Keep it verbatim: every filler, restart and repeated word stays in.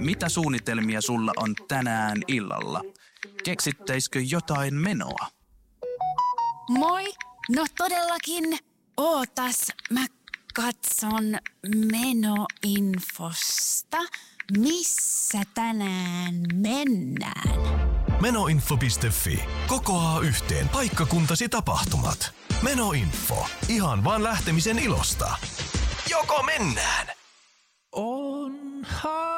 mitä suunnitelmia sulla on tänään illalla? Keksittäisikö jotain menoa? Moi! No todellakin. Ootas, mä katson menoinfosta. Missä tänään mennään? Menoinfo piste fi. Kokoaa yhteen paikkakuntasi tapahtumat. Menoinfo. Ihan vaan lähtemisen ilosta. Joko mennään? Onhan